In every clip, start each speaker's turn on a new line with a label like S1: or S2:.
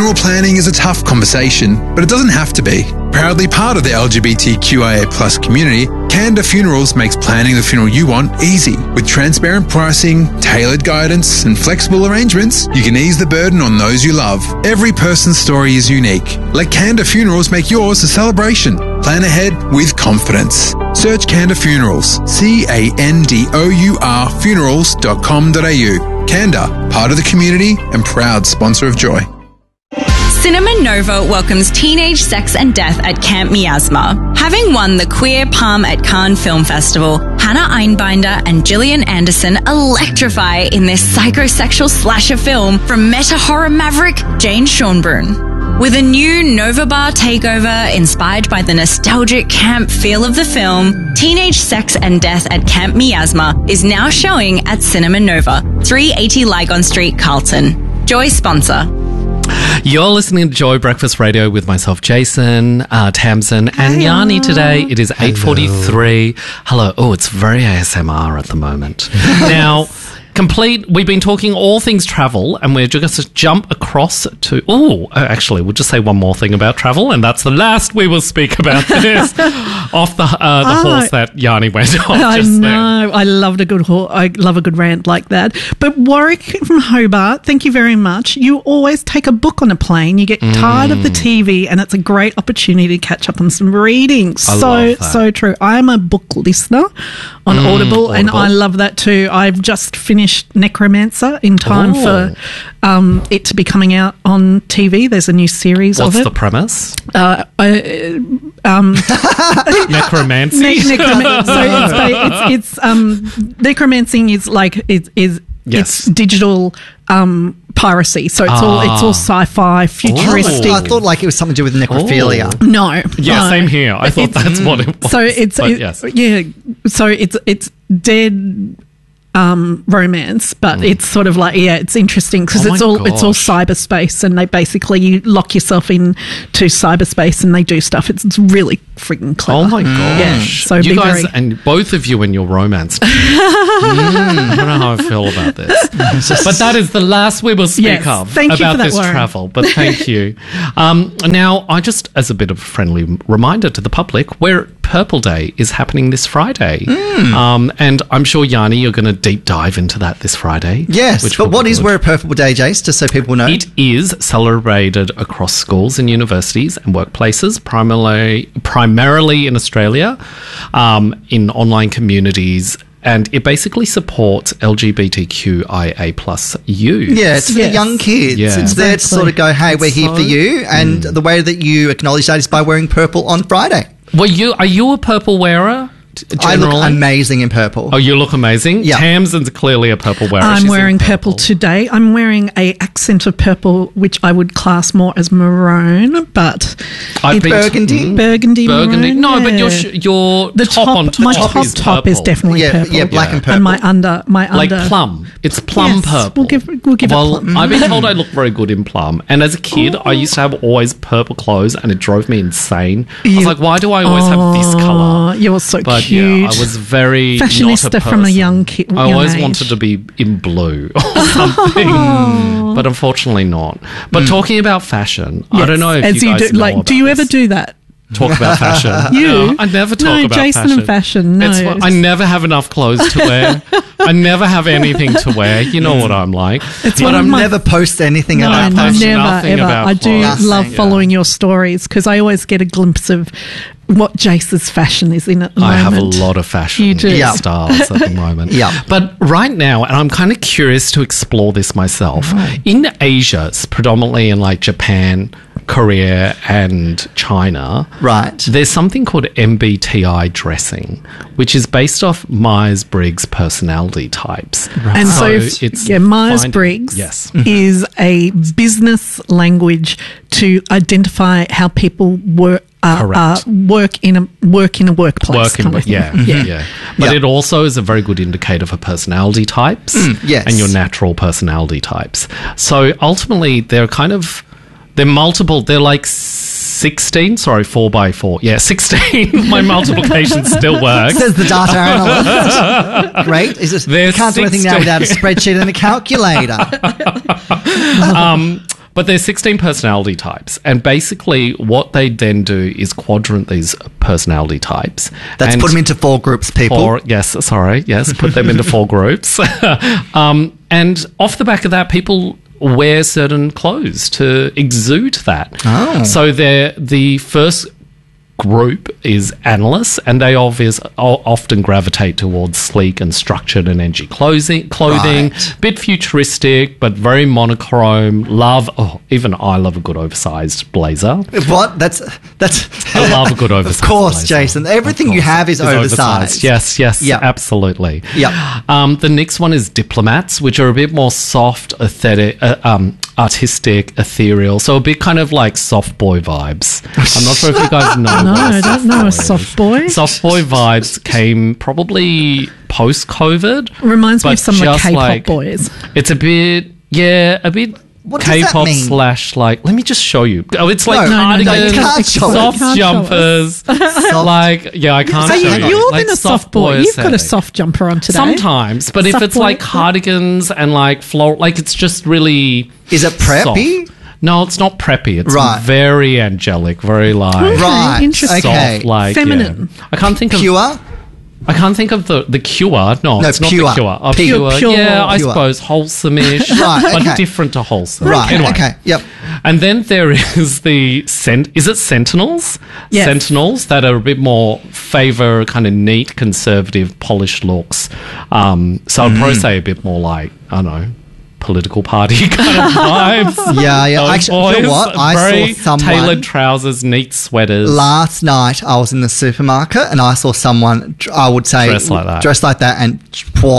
S1: Funeral planning is a tough conversation, but it doesn't have to be. Proudly part of the LGBTQIA+ community, Canda Funerals makes planning the funeral you want easy. With transparent pricing, tailored guidance, and flexible arrangements, you can ease the burden on those you love. Every person's story is unique. Let Canda Funerals make yours a celebration. Plan ahead with confidence. Search Canda Funerals, CANDOUR funerals.com.au. Canda, part of the community and proud sponsor of Joy.
S2: Cinema Nova welcomes teenage sex and death at Camp Miasma. Having won the Queer Palm at Cannes Film Festival, Hannah Einbinder and Gillian Anderson electrify in this psychosexual slasher film from meta-horror maverick Jane Schonbrun. With a new Nova Bar takeover inspired by the nostalgic camp feel of the film, Teenage Sex and Death at Camp Miasma is now showing at Cinema Nova, 380 Lygon Street, Carlton. Joy sponsor.
S3: You're listening to Joy Breakfast Radio with myself, Jason, Tamsin, and Yanni today. It is 8:43. Hello. Oh, it's very ASMR at the moment. Now, we've been talking all things travel, and we're just going to jump across to... actually, we'll just say one more thing about travel, and that's the last we will speak about this off the horse that Yanni went on.
S4: I
S3: just
S4: know. I loved a good I love a good rant like that. But Warwick from Hobart, thank you very much. You always take a book on a plane. You get tired of the TV, and it's a great opportunity to catch up on some reading. So true. I'm a book listener on Audible, and I love that too. I've just finished Necromancer in time for it to be coming out on TV. There's a new series of it.
S3: What's the premise?
S4: Necromancy. Necromancing is like it's digital piracy, so it's all sci-fi, futuristic.
S5: I thought like it was something to do with necrophilia.
S4: No,
S3: same here. I thought that's what it was.
S4: So it's dead romance, but it's sort of like it's interesting because it's all cyberspace, and they basically you lock yourself in to cyberspace and they do stuff. It's really freaking clever.
S3: Oh my gosh!
S4: Yeah, so
S3: you guys and both of you in your romance. I don't know how I feel about this, but that is the last we will speak of about this travel. But thank you. Now, I just as a bit of a friendly reminder to the public, Purple Day is happening this Friday, and I'm sure Yanni, you're going to deep dive into that this Friday.
S5: Yes, but what is Wear a Purple Day, Jace, just so people know?
S3: It is celebrated across schools and universities and workplaces, primarily in Australia, in online communities. And it basically supports LGBTQIA+ youth.
S5: Yeah, it's for young kids.
S3: Yeah.
S5: It's there to sort of go, hey, we're here for you. And the way that you acknowledge that is by wearing purple on Friday.
S3: Are you a purple wearer? Generally?
S5: I look amazing in purple.
S3: Oh, you look amazing?
S5: Yeah.
S3: Tamsin's clearly a purple wearer.
S4: I'm wearing purple today. I'm wearing a accent of purple, which I would class more as maroon, but
S5: burgundy.
S4: Maroon.
S3: No, but your
S4: the
S3: top on top.
S4: My
S3: is
S4: top is definitely purple.
S5: Yeah, black and purple.
S4: And my under
S3: like plum. It's plum purple.
S4: We'll give it plum.
S3: I've been told I look very good in plum, and as a kid, I used to have always purple clothes, and it drove me insane. I was like, why do I always have this colour?
S4: You're so
S3: but
S4: cute.
S3: Yeah, I was very
S4: fashionista from a young kid.
S3: I always wanted to be in blue or something, but unfortunately not. But talking about fashion, I don't know if you guys know about
S4: do you
S3: this.
S4: ever do that?
S3: Talk about fashion.
S4: No,
S3: I never talk about
S4: Jason
S3: fashion.
S4: and fashion. No,
S3: I never have enough clothes to wear. I never have anything to wear. You know what I'm like.
S5: But I never post anything about fashion.
S4: Never, ever. I do love following your stories because I always get a glimpse of what Jace's fashion is in at the moment.
S3: I have a lot of fashion styles at the moment. But right now, and I'm kind of curious to explore this myself, in Asia, predominantly in like Japan, Korea and China, there's something called MBTI dressing, which is based off Myers-Briggs personality types.
S4: And so Myers-Briggs is a business language to identify how people work in a workplace.
S3: But it also is a very good indicator for personality types and your natural personality types. So ultimately, they're multiple. They're like 16. Sorry, 4x4. Yeah, 16. My multiplication still works.
S5: Says the data analyst. Great. You can't do anything now without a spreadsheet and a calculator.
S3: But there's 16 personality types. And basically what they then do is quadrant these personality types.
S5: Let's
S3: And
S5: put them into 4 groups, people.
S3: Put them into 4 groups. And off the back of that, people wear certain clothes to exude that.
S5: Oh.
S3: So the first group is analysts, and they often gravitate towards sleek and structured and edgy clothing.
S5: Right.
S3: Bit futuristic, but very monochrome. Even I love a good oversized blazer.
S5: What? That's.
S3: I love a good oversized
S5: Of course,
S3: blazer.
S5: Jason. Everything you have is oversized.
S3: Yes,
S5: Yep.
S3: absolutely.
S5: Yep.
S3: The next one is diplomats, which are a bit more soft, artistic, ethereal. So a bit kind of like soft boy vibes. I'm not sure if you guys know.
S4: No,
S3: what
S4: I don't know a
S3: is.
S4: soft boy.
S3: Soft boy vibes came probably post-COVID.
S4: Reminds me
S3: but
S4: of some of the
S3: just
S4: K-pop
S3: like-
S4: boys.
S3: It's a bit
S5: What does that
S3: K-pop
S5: mean?
S3: / like. Let me just show you. Oh, it's like
S5: No,
S3: cardigans,
S5: you can't show us.
S3: soft
S4: You can't show us.
S3: jumpers. Like, yeah, I can't
S4: So
S3: show you.
S4: you're
S3: Like
S4: then a soft boy. You've got a
S3: aesthetic.
S4: soft jumper on today.
S3: Sometimes, but if
S4: Soft
S3: it's
S4: boy,
S3: like
S4: yeah.
S3: cardigans and like floral, like it's just really.
S5: Is it preppy?
S3: soft. No, it's not preppy. It's
S5: Right.
S3: very angelic, very like
S5: Right.
S4: interesting.
S3: soft,
S5: Okay.
S3: like
S4: Feminine.
S3: Yeah. I can't think of
S5: Pure?
S3: I can't think of the cure. No,
S5: No,
S3: it's not
S5: pure.
S3: the cure. Oh,
S5: Pure.
S3: pure.
S4: Pure.
S3: Yeah, I
S5: Pure.
S3: suppose wholesome-ish,
S5: Right,
S3: but
S5: okay.
S3: different to wholesome.
S5: Right.
S3: Anyway.
S5: Okay. Yep.
S3: And then there is the is it Sentinels?
S4: Yes.
S3: Sentinels that are a bit more favour kind of neat, conservative, polished looks. So I'd probably say a bit more like, I don't know, political party kind of vibes.
S5: Yeah.
S3: Those
S5: Actually, you know
S3: boys.
S5: what? I
S3: Very
S5: saw someone
S3: tailored trousers, neat sweaters.
S5: last night. I was in the supermarket and I saw someone. I would say
S3: Dressed like that.
S5: Dressed like that, and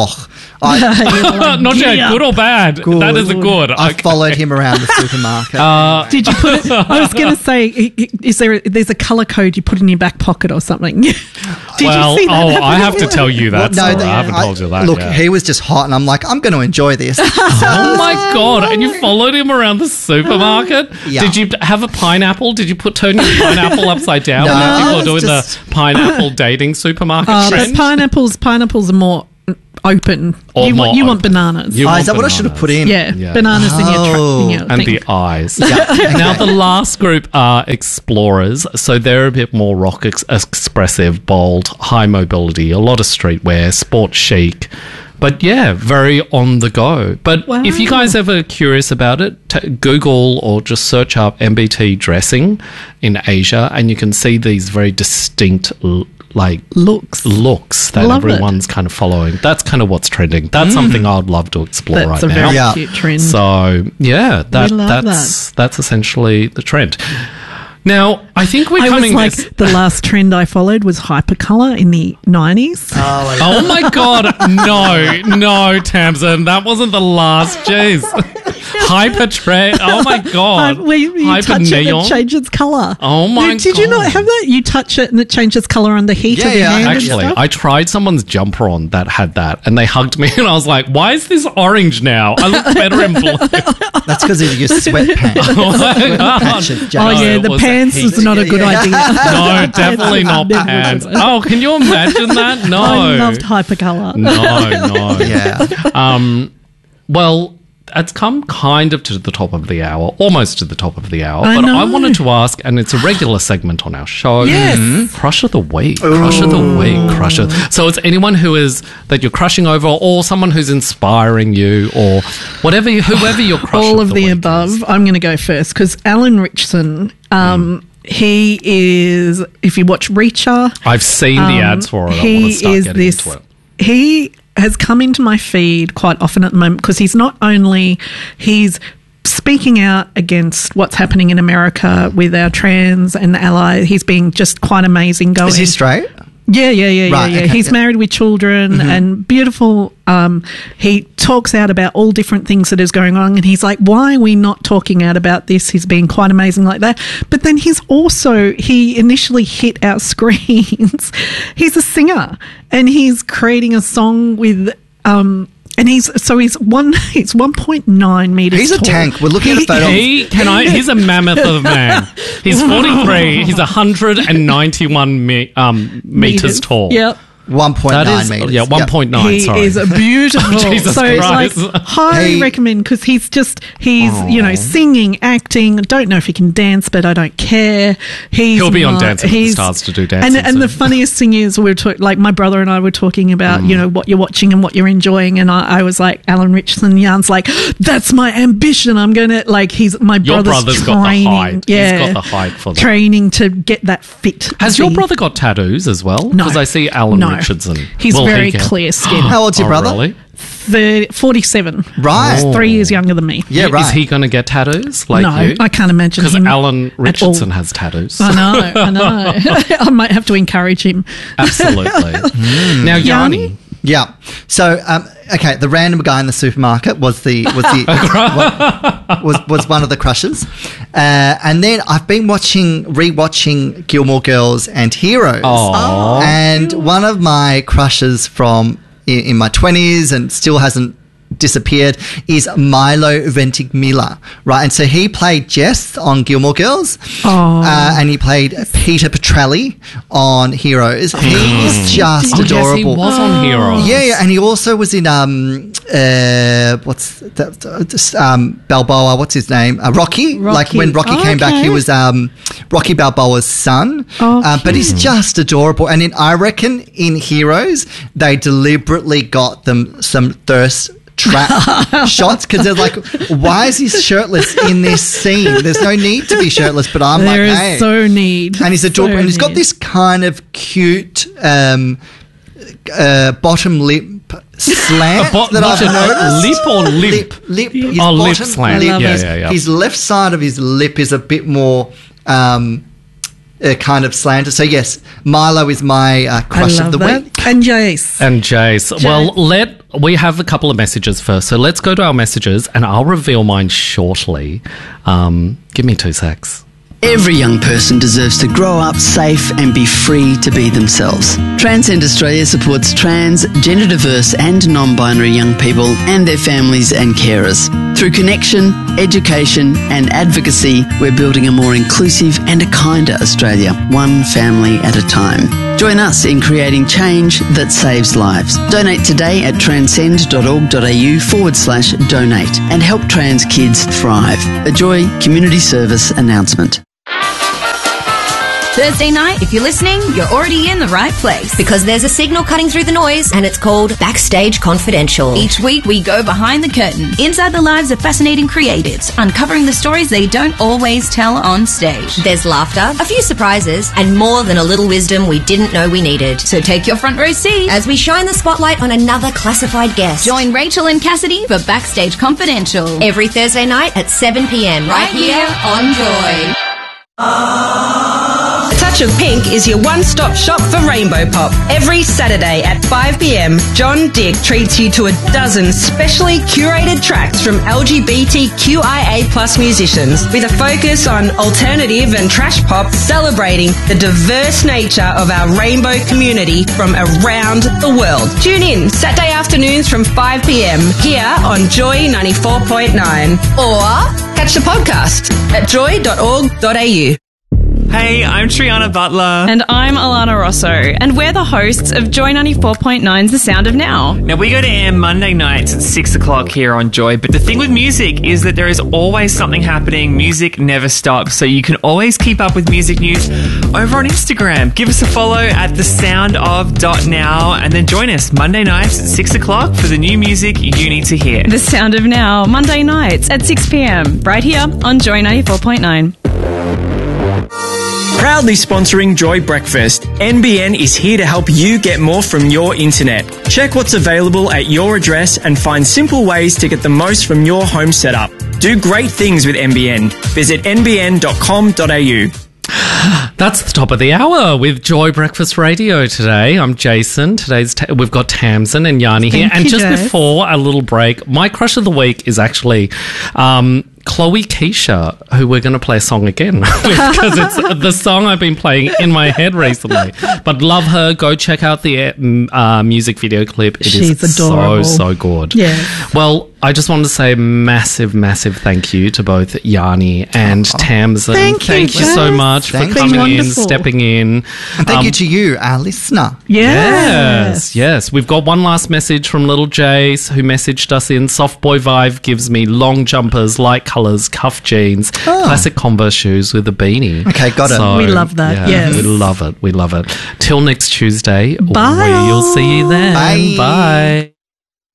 S3: Not
S4: Giddy
S3: yet,
S4: up.
S3: good or bad. That is a good.
S5: I
S3: Okay.
S5: followed him around the supermarket.
S4: Did you put it? I was going to say, there's a colour code you put in your back pocket or something? Did
S3: Well,
S4: you see that?
S3: I have to tell you that
S5: Well,
S3: story. I haven't told you that
S5: Look,
S3: yet.
S5: he was just hot, and I'm like, I'm going to enjoy this.
S3: Oh my god! And you followed him around the supermarket.
S5: Yeah.
S3: Did you have a pineapple? Did you turn your pineapple upside down?
S5: No,
S3: when people are
S5: it's
S3: doing
S5: just-
S3: the pineapple dating supermarket
S4: But
S3: trend.
S4: pineapples are more open.
S3: Or
S4: You
S3: more
S4: want
S3: open.
S4: bananas.
S3: You
S5: Oh,
S3: want
S5: is that what I should have
S3: bananas.
S5: put in?
S4: Yeah,
S3: Yeah.
S4: bananas in
S5: Oh.
S4: your
S3: And
S4: thing.
S3: the eyes. Now, the last group are explorers. So they're a bit more rock expressive, bold, high mobility, a lot of streetwear, sport chic. But yeah, very on the go. But
S4: Wow.
S3: if you guys ever curious about it, Google or just search up MBT dressing in Asia, and you can see these very distinct
S4: looks.
S3: that
S4: Love it.
S3: everyone's kind of following. That's kind of what's trending. That's something I'd love to explore
S4: That's
S3: right
S4: a
S3: now.
S4: very
S5: Yeah.
S4: cute trend.
S3: So yeah,
S4: love
S3: that's essentially the trend. Now I think we're
S4: I was
S3: coming.
S4: like,
S3: this-
S4: the last trend I followed was hypercolor in the 90s.
S3: oh my god, no, Tamsin, that wasn't the last. Jeez, hyper trend. Oh my god,
S4: Where you
S3: hyper
S4: touch it and
S3: neon.
S4: it changes colour.
S3: Oh my
S4: Did you not
S3: God.
S4: have that? You touch it and it changes colour under heat
S5: Yeah,
S4: of your
S5: yeah,
S4: hand
S3: Actually,
S4: and stuff?
S3: I tried someone's jumper on that had that, and they hugged me, and I was like, "Why is this orange now? I look better in blue."
S5: That's because of your sweatpants.
S3: Oh my God.
S5: Patches,
S4: Oh,
S5: Jack.
S4: yeah,
S3: it
S4: the
S3: was
S4: pants
S3: heat.
S4: is not a good
S5: Yeah.
S4: idea.
S3: No, definitely not pants. Oh, can you imagine that? No.
S4: I loved hypercolor.
S3: No.
S5: Yeah.
S3: Well, it's come kind of to the top of the hour, almost to the top of the hour.
S4: I
S3: But
S4: know.
S3: I wanted to ask, and it's a regular segment on our show.
S4: Yes.
S3: Crush of the week. Crush of the week. Crush of. So it's anyone who is that you're crushing over, or someone who's inspiring you, or whoever your crush
S4: All of
S3: the
S4: the
S3: week
S4: above.
S3: is.
S4: I'm going to go first because Alan Richson, he is, if you watch Reacher,
S3: I've seen the ads for it. I want to
S4: he
S3: start
S4: is
S3: getting
S4: this.
S3: into it.
S4: He has come into my feed quite often at the moment because he's he's speaking out against what's happening in America with our trans and ally. He's being just quite amazing going.
S5: Is he straight?
S4: Yeah.
S5: Right, okay,
S4: He's
S5: yeah.
S4: married with children and beautiful. He talks out about all different things that is going on, and he's like, "Why are we not talking out about this?" He's been quite amazing like that. But then he initially hit our screens. He's a singer, and he's creating a song with. And he's 1.9 meters.
S5: He's a
S4: tall.
S5: tank. We're looking at a photo.
S3: He's a mammoth of a man. He's 43. He's 191 meters tall.
S4: Yep.
S5: 1.9 meters.
S3: Yeah, 1.9.
S4: He
S3: sorry.
S4: is a beautiful.
S3: Jesus
S4: so it's like
S3: Christ.
S4: highly recommend because he's singing, acting. Don't know if he can dance, but I don't care.
S3: He'll be on Dancing with the Stars to do dancing.
S4: And the funniest thing is, like my brother and I were talking about what you're watching and what you're enjoying, and I was like, Alan Richardson Yarn's like, that's my ambition. I'm gonna
S3: Your brother's got the height.
S4: Yeah,
S3: he's got the height for that.
S4: Training to get that fit.
S3: Has your brother got tattoos as well?
S4: No.
S3: Because I see Alan Richardson.
S4: He's very clear skin.
S5: How old's your brother?
S3: Really?
S4: 47.
S5: Right.
S4: He's 3 years younger than me.
S5: Yeah, right.
S3: Is he going to get tattoos like
S4: No,
S3: you?
S4: I can't imagine
S3: Because
S4: him
S3: Alan
S4: at
S3: Richardson
S4: all.
S3: has tattoos.
S4: I know. I might have to encourage him.
S3: Absolutely. Now, Yanni.
S5: Yeah. So, the random guy in the supermarket was was one of the crushes, and then I've been rewatching Gilmore Girls and Heroes, and one of my crushes from in my 20s and still hasn't disappeared is Milo Ventimiglia, right? And so he played Jess on Gilmore Girls, and he played Peter Petrelli on Heroes. He is just adorable.
S3: Yes, he was on Heroes.
S5: Yeah, and he also was in Balboa. What's his name? Rocky. Like when Rocky came back, he was Rocky Balboa's son. But he's just adorable. And I reckon in Heroes they deliberately got them some thirst trap shots because they're like, why is he shirtless in this scene? There's no need to be shirtless, but I'm
S4: There is
S5: hey.
S4: so need.
S5: And he's adorable, and he's got this kind of cute bottom lip slant that I've noticed.
S3: Lip or limp?
S5: Lip. His
S3: lip
S5: bottom
S3: slant.
S5: lip
S3: Yeah,
S5: is-
S3: yeah.
S5: His left side of his lip is a bit more kind of slanted. So yes, Milo is my crush of the week.
S4: And Jace.
S3: And Jace. Well, we have a couple of messages first. So let's go to our messages and I'll reveal mine shortly. Give me 2 secs.
S6: Every young person deserves to grow up safe and be free to be themselves. Transcend Australia supports trans, gender diverse and non-binary young people and their families and carers. Through connection, education and advocacy, we're building a more inclusive and a kinder Australia, one family at a time. Join us in creating change that saves lives. Donate today at transcend.org.au/donate and help trans kids thrive. A Joy Community Service announcement.
S2: Thursday night, if you're listening, you're already in the right place.
S7: Because there's a signal cutting through the noise, and it's called Backstage Confidential.
S2: Each week, we go behind the curtain, inside the lives of fascinating creatives, uncovering the stories they don't always tell on stage.
S7: There's laughter, a few surprises, and more than a little wisdom we didn't know we needed.
S2: So take your front row seat
S7: As we shine the spotlight on another classified guest.
S2: join Rachel and Cassidy for Backstage Confidential.
S7: Every Thursday night at 7 p.m. right here on Joy.
S8: Touch of Pink is your one-stop shop for Rainbow Pop. Every Saturday at 5 p.m, John Dick treats you to a dozen specially curated tracks from LGBTQIA+ musicians with a focus on alternative and trash pop, celebrating the diverse nature of our rainbow community from around the world. Tune in Saturday afternoons from 5 p.m. here on Joy 94.9 or catch the podcast at joy.org.au.
S9: Hey, I'm Triana Butler.
S10: And I'm Alana Rosso, and we're the hosts of Joy 94.9's The Sound of Now.
S9: Now, we go to air Monday nights at 6 o'clock here on Joy, but the thing with music is that there is always something happening. Music never stops, so you can always keep up with music news over on Instagram. Give us a follow at thesoundof.now, and then join us Monday nights at 6 o'clock for the new music you need to hear.
S10: The Sound of Now, Monday nights at 6 p.m, right here on Joy 94.9.
S11: Proudly sponsoring Joy Breakfast, NBN is here to help you get more from your internet. Check what's available at your address and find simple ways to get the most from your home setup. Do great things with NBN. Visit nbn.com.au.
S3: That's the top of the hour with Joy Breakfast Radio today. I'm Jason. We've got Tamsin and Yanni here. And just before a little break, my crush of the week is actually Chloe Keisha, who we're going to play a song again with, because it's the song I've been playing in my head recently. But love her. Go check out the music video clip. She's
S4: adorable.
S3: so good.
S4: Yeah.
S3: Well, I just want to say massive, massive thank you to both Yanni and Tamsin.
S4: Thank you
S3: so much for coming in, stepping in.
S5: And thank you to you, our listener.
S3: Yes. We've got one last message from little Jace, who messaged us in. Soft boy vibe gives me long jumpers, light colours, cuff jeans, classic Converse shoes with a beanie.
S5: Okay, got it.
S3: So,
S4: we love that. Yes.
S3: We love it. Till next Tuesday.
S4: Bye.
S3: We'll see you then.
S5: Bye.
S3: Bye.